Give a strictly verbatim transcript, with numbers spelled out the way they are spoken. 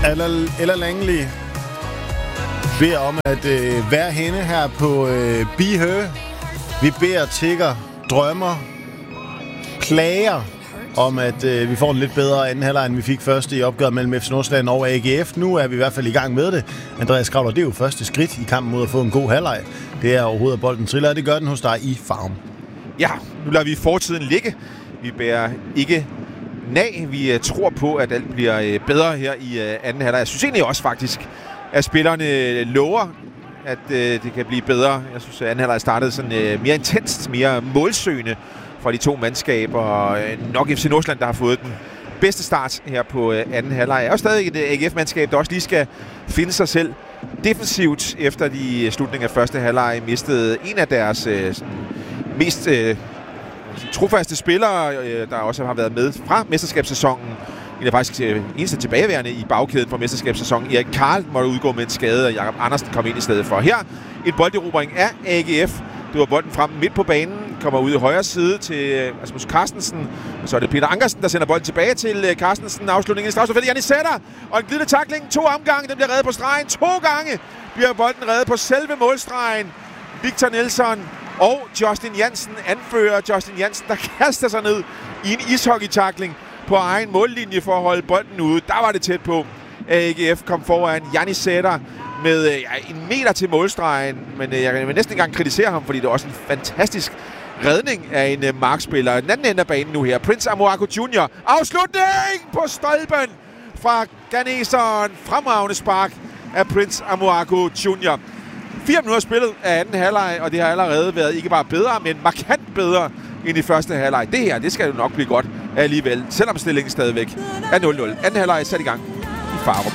Eller, eller Langley beder om at øh, være henne her på øh, Bihø. Vi beder, tigger, drømmer, plager om, at øh, vi får en lidt bedre anden halvleg, end vi fik først i opgøret mellem F C Nordsjælland og A G F. Nu er vi i hvert fald i gang med det. Andreas Kravler, det er jo første skridt i kampen mod at få en god halvleg. Det er overhovedet, at bolden triller, og det gør den hos dig i Farum. Ja, nu lader vi fortiden ligge. Vi bærer ikke nag. Vi uh, tror på, at alt bliver uh, bedre her i uh, anden halvleg. Jeg synes egentlig også faktisk, at spillerne lover, at uh, det kan blive bedre. Jeg synes, at anden halvleg startede sådan uh, mere intenst, mere målsøgende fra de to mandskaber. Og uh, nok F C Nordsjælland, der har fået den bedste start her på uh, anden halvleg. Og stadig et uh, A G F-mandskab, der også lige skal finde sig selv defensivt, efter de slutningen af første halvleg mistede en af deres uh, sådan, mest uh, trofaste spillere, uh, der også har været med fra mesterskabssæsonen. En af faktisk uh, eneste tilbageværende i bagkæden fra mesterskabssæsonen. Erik Karl måtte udgå med en skade, og Jakob Andersen kom ind i stedet for. Her en bolderobring af A G F. Det var bolden frem midt på banen, kommer ud i højre side til Rasmus Carstensen, og så er det Peter Ankersen, der sender bolden tilbage til Carstensen. Afslutningen i strafsparket. Janni Sætter, og en glidende tackling. To omgange, den bliver reddet på stregen. To gange bliver bolden reddet på selve målstregen. Victor Nielsen og Justin Jansen anfører. Justin Jansen, der kaster sig ned i en ishockey-tackling på egen mållinje for at holde bolden ude. Der var det tæt på. A G F kom foran. Janni Sætter med ja, en meter til målstregen, men øh, jeg vil næsten ikke engang kritisere ham, fordi det er også en fantastisk redning af en øh, markspiller. Den anden ende af banen nu her. Prince Amoako junior Afslutning på stolpen fra ganeseren. Fremragende spark af Prince Amoako junior Fire minutter spillet af anden halvleg, og det har allerede været ikke bare bedre, men markant bedre end i første halvleg. Det her, det skal jo nok blive godt alligevel, selvom stillingen stadigvæk er nul nul. Anden halvleg er sat i gang i Farum.